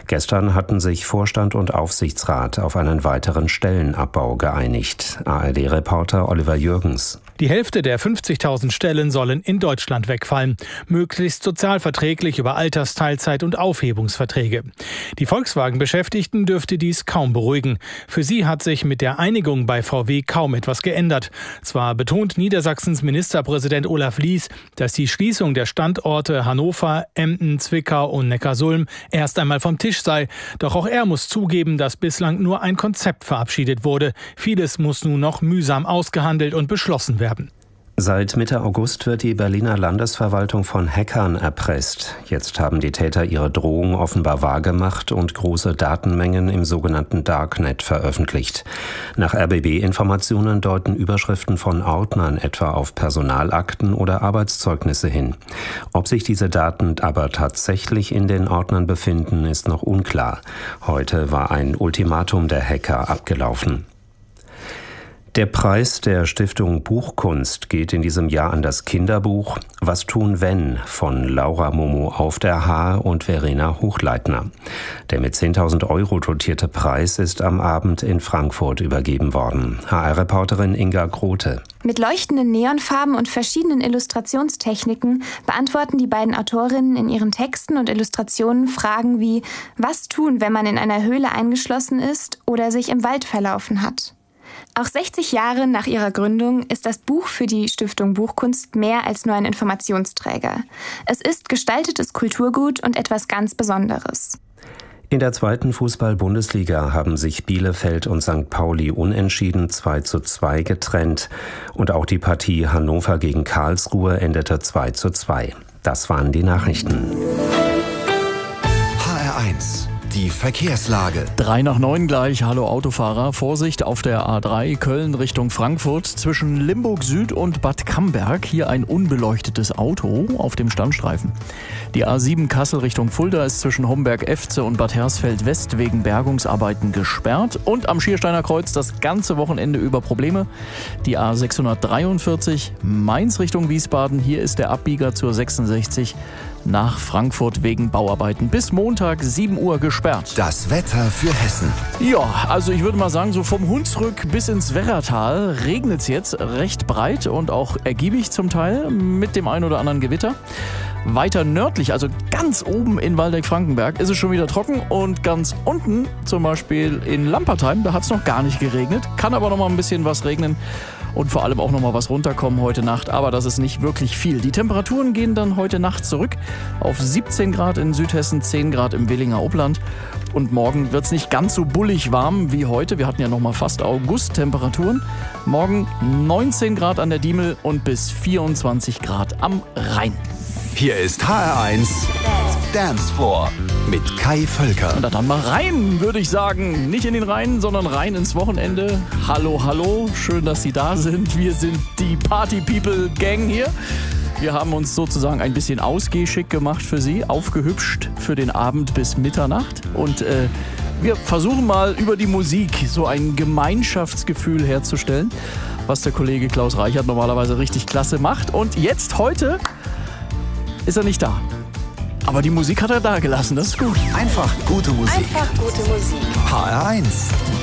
Gestern hatten sich Vorstand und Aufsichtsrat auf einen weiteren Stellenabbau geeinigt. ARD-Reporter Oliver Jürgens. Die Hälfte der 50.000 Stellen sollen in Deutschland wegfallen. Möglichst sozialverträglich über Altersteilzeit und Aufhebungsverträge. Die Volkswagen-Beschäftigten dürfte dies kaum beruhigen. Für sie hat sich mit der Einigung bei VW kaum etwas geändert. Zwar betont Niedersachsens Ministerpräsident Olaf Lies, dass die Schließung der Standorte Hannover, Emden, Zwickau und Neckarsulm erst einmal vom Tisch sei. Doch auch er muss zugeben, dass bislang nur ein Konzept verabschiedet wurde. Vieles muss nun noch mühsam ausgehandelt und beschlossen werden. Seit Mitte August wird die Berliner Landesverwaltung von Hackern erpresst. Jetzt haben die Täter ihre Drohung offenbar wahrgemacht und große Datenmengen im sogenannten Darknet veröffentlicht. Nach RBB-Informationen deuten Überschriften von Ordnern etwa auf Personalakten oder Arbeitszeugnisse hin. Ob sich diese Daten aber tatsächlich in den Ordnern befinden, ist noch unklar. Heute war ein Ultimatum der Hacker abgelaufen. Der Preis der Stiftung Buchkunst geht in diesem Jahr an das Kinderbuch Was tun wenn von Laura Momo auf der Haar und Verena Hochleitner. Der mit 10.000 € dotierte Preis ist am Abend in Frankfurt übergeben worden. HR-Reporterin Inga Grote. Mit leuchtenden Neonfarben und verschiedenen Illustrationstechniken beantworten die beiden Autorinnen in ihren Texten und Illustrationen Fragen wie: Was tun, wenn man in einer Höhle eingeschlossen ist oder sich im Wald verlaufen hat? Auch 60 Jahre nach ihrer Gründung ist das Buch für die Stiftung Buchkunst mehr als nur ein Informationsträger. Es ist gestaltetes Kulturgut und etwas ganz Besonderes. In der zweiten Fußball-Bundesliga haben sich Bielefeld und St. Pauli unentschieden 2:2 getrennt. Und auch die Partie Hannover gegen Karlsruhe endete 2:2. Das waren die Nachrichten. HR1. Die Verkehrslage. 8:03 gleich. Hallo Autofahrer. Vorsicht auf der A3 Köln Richtung Frankfurt zwischen Limburg Süd und Bad Camberg. Hier ein unbeleuchtetes Auto auf dem Standstreifen. Die A7 Kassel Richtung Fulda ist zwischen Homberg-Efze und Bad Hersfeld West wegen Bergungsarbeiten gesperrt. Und am Schiersteiner Kreuz das ganze Wochenende über Probleme. Die A643 Mainz Richtung Wiesbaden. Hier ist der Abbieger zur 66 nach Frankfurt wegen Bauarbeiten. Bis Montag 7 Uhr gesperrt. Das Wetter für Hessen. Ja, also ich würde mal sagen, so vom Hunsrück bis ins Werratal regnet es jetzt recht breit und auch ergiebig zum Teil mit dem ein oder anderen Gewitter. Weiter nördlich, also ganz oben in Waldeck-Frankenberg, ist es schon wieder trocken und ganz unten, zum Beispiel in Lampertheim, da hat es noch gar nicht geregnet, kann aber noch mal ein bisschen was regnen. Und vor allem auch noch mal was runterkommen heute Nacht, aber das ist nicht wirklich viel. Die Temperaturen gehen dann heute Nacht zurück auf 17 Grad in Südhessen, 10 Grad im Willinger Oberland. Und morgen wird es nicht ganz so bullig warm wie heute. Wir hatten ja noch mal fast August-Temperaturen. Morgen 19 Grad an der Diemel und bis 24 Grad am Rhein. Hier ist HR1 Dance Floor mit Kai Völker. Und dann mal rein, würde ich sagen. Nicht in den Rhein, sondern rein ins Wochenende. Hallo, hallo. Schön, dass Sie da sind. Wir sind die Party People Gang hier. Wir haben uns sozusagen ein bisschen ausgehschick gemacht für Sie, aufgehübscht für den Abend bis Mitternacht. Und wir versuchen mal über die Musik so ein Gemeinschaftsgefühl herzustellen, was der Kollege Klaus Reichert normalerweise richtig klasse macht. Und jetzt, heute, ist er nicht da. Aber die Musik hat er da gelassen, das ist gut. Einfach gute Musik. Einfach gute Musik. HR1.